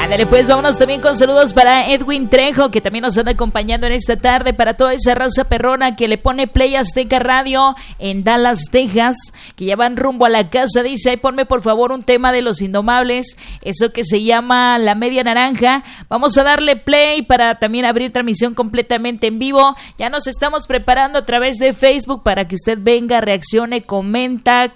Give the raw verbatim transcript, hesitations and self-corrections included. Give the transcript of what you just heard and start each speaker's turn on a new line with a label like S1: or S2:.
S1: Ándale, pues vámonos también con saludos para Edwin Trejo, que también nos anda acompañando en esta tarde, para toda esa raza perrona que le pone Play Azteca Radio en Dallas, Texas, que ya van rumbo a la casa. Dice, ahí ponme por favor un tema de Los Indomables, eso que se llama La Media Naranja. Vamos a darle play para también abrir transmisión completamente en vivo. Ya nos estamos preparando a través de Facebook para que usted venga, reaccione, comenta,